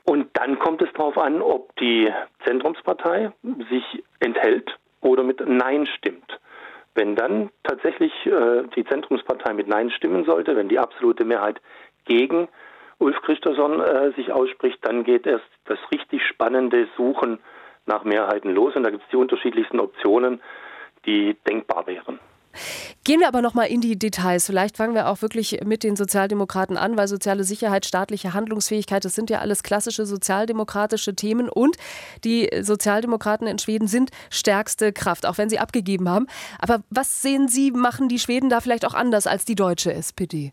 Und dann kommt es darauf an, ob die Zentrumspartei sich enthält oder mit Nein stimmt. Wenn dann tatsächlich die Zentrumspartei mit Nein stimmen sollte, wenn die absolute Mehrheit gegen Ulf Christopherson sich ausspricht, dann geht erst das richtig spannende Suchen nach Mehrheiten los. Und da gibt es die unterschiedlichsten Optionen, die denkbar wären. Gehen wir aber noch mal in die Details. Vielleicht fangen wir auch wirklich mit den Sozialdemokraten an, weil soziale Sicherheit, staatliche Handlungsfähigkeit, das sind ja alles klassische sozialdemokratische Themen. Und die Sozialdemokraten in Schweden sind stärkste Kraft, auch wenn sie abgegeben haben. Aber was sehen Sie, machen die Schweden da vielleicht auch anders als die deutsche SPD?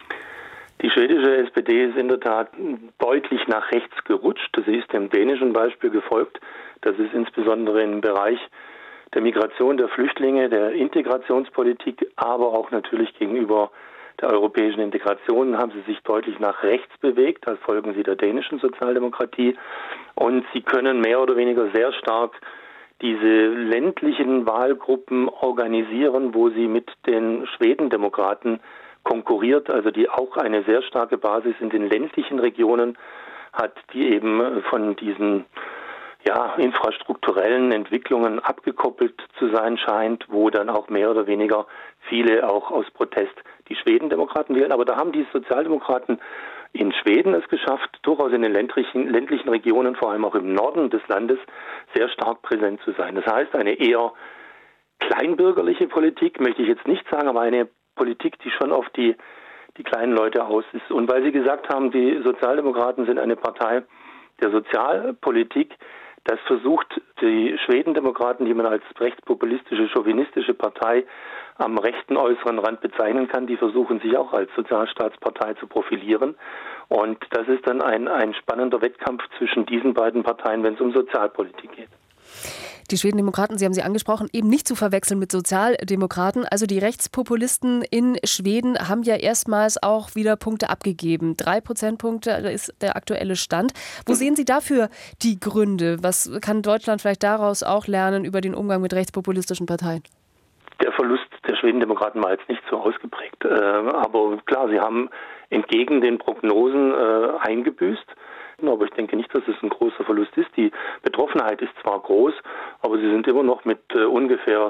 Die schwedische SPD ist in der Tat deutlich nach rechts gerutscht. Sie ist dem dänischen Beispiel gefolgt. Das ist insbesondere im Bereich der Migration, der Flüchtlinge, der Integrationspolitik, aber auch natürlich gegenüber der europäischen Integration haben sie sich deutlich nach rechts bewegt. Da folgen sie der dänischen Sozialdemokratie. Und sie können mehr oder weniger sehr stark diese ländlichen Wahlgruppen organisieren, wo sie mit den Schwedendemokraten konkurriert, also die auch eine sehr starke Basis in den ländlichen Regionen hat, die eben von diesen infrastrukturellen Entwicklungen abgekoppelt zu sein scheint, wo dann auch mehr oder weniger viele auch aus Protest die Schwedendemokraten wählen. Aber da haben die Sozialdemokraten in Schweden es geschafft, durchaus in den ländlichen Regionen, vor allem auch im Norden des Landes, sehr stark präsent zu sein. Das heißt, eine eher kleinbürgerliche Politik, möchte ich jetzt nicht sagen, aber eine Politik, die schon auf die kleinen Leute aus ist. Und weil Sie gesagt haben, die Sozialdemokraten sind eine Partei der Sozialpolitik, das versucht die Schwedendemokraten, die man als rechtspopulistische, chauvinistische Partei am rechten äußeren Rand bezeichnen kann, die versuchen sich auch als Sozialstaatspartei zu profilieren. Und das ist dann ein spannender Wettkampf zwischen diesen beiden Parteien, wenn es um Sozialpolitik geht. Die Schwedendemokraten, Sie haben sie angesprochen, eben nicht zu verwechseln mit Sozialdemokraten. Also die Rechtspopulisten in Schweden haben ja erstmals auch wieder Punkte abgegeben. 3 Prozentpunkte ist der aktuelle Stand. Wo sehen Sie dafür die Gründe? Was kann Deutschland vielleicht daraus auch lernen über den Umgang mit rechtspopulistischen Parteien? Der Verlust der Schwedendemokraten war jetzt nicht so ausgeprägt. Aber klar, sie haben entgegen den Prognosen eingebüßt. Aber ich denke nicht, dass es ein großer Verlust ist. Die Betroffenheit ist zwar groß, aber sie sind immer noch mit ungefähr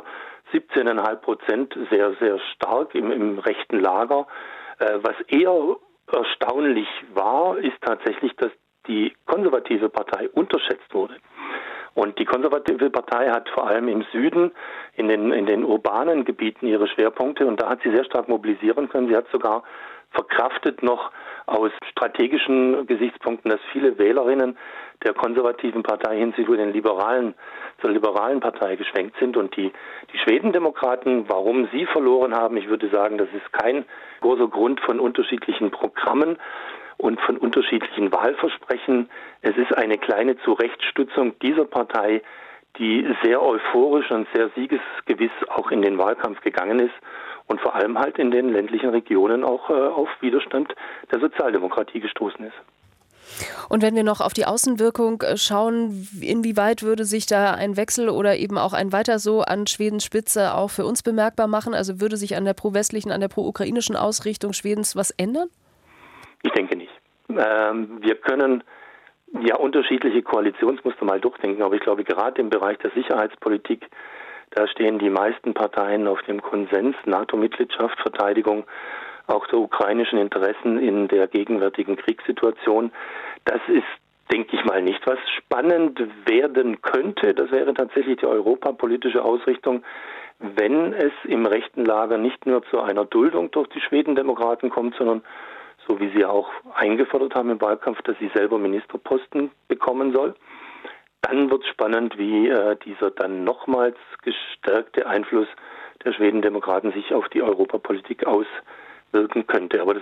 17,5% sehr, sehr stark im rechten Lager. Was eher erstaunlich war, ist tatsächlich, dass die konservative Partei unterschätzt wurde. Und die konservative Partei hat vor allem im Süden, in den urbanen Gebieten ihre Schwerpunkte und da hat sie sehr stark mobilisieren können. Sie hat sogar verkraftet noch aus strategischen Gesichtspunkten, dass viele Wählerinnen der konservativen Partei hin zu den zur liberalen Partei geschwenkt sind. Und die Schwedendemokraten, warum sie verloren haben, ich würde sagen, das ist kein großer Grund von unterschiedlichen Programmen und von unterschiedlichen Wahlversprechen. Es ist eine kleine Zurechtstutzung dieser Partei, die sehr euphorisch und sehr siegesgewiss auch in den Wahlkampf gegangen ist und vor allem halt in den ländlichen Regionen auch auf Widerstand der Sozialdemokratie gestoßen ist. Und wenn wir noch auf die Außenwirkung schauen, inwieweit würde sich da ein Wechsel oder eben auch ein Weiter so an Schwedens Spitze auch für uns bemerkbar machen? Also würde sich an der pro-westlichen, an der pro-ukrainischen Ausrichtung Schwedens was ändern? Ich denke nicht. Wir können ja unterschiedliche Koalitionsmuster mal durchdenken, aber ich glaube gerade im Bereich der Sicherheitspolitik, da stehen die meisten Parteien auf dem Konsens, NATO-Mitgliedschaft, Verteidigung auch der ukrainischen Interessen in der gegenwärtigen Kriegssituation. Das ist, denke ich mal, nicht. Was spannend werden könnte, das wäre tatsächlich die europapolitische Ausrichtung, wenn es im rechten Lager nicht nur zu einer Duldung durch die Schwedendemokraten kommt, sondern so wie sie auch eingefordert haben im Wahlkampf, dass sie selber Ministerposten bekommen soll. Dann wird es spannend, wie dieser dann nochmals gestärkte Einfluss der Schwedendemokraten sich auf die Europapolitik auswirken könnte. Aber das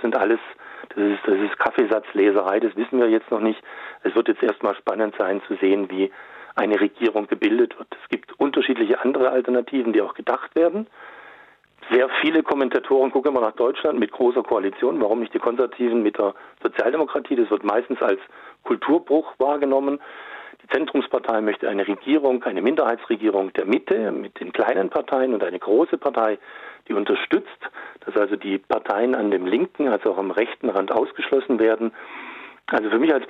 ist Kaffeesatzleserei, das wissen wir jetzt noch nicht. Es wird jetzt erstmal spannend sein zu sehen, wie eine Regierung gebildet wird. Es gibt unterschiedliche andere Alternativen, die auch gedacht werden. Sehr viele Kommentatoren gucken immer nach Deutschland mit großer Koalition. Warum nicht die Konservativen mit der Sozialdemokratie? Das wird meistens als Kulturbruch wahrgenommen. Die Zentrumspartei möchte eine Regierung, eine Minderheitsregierung der Mitte mit den kleinen Parteien und eine große Partei, die unterstützt, dass also die Parteien an dem linken, also auch am rechten Rand ausgeschlossen werden. Also für mich als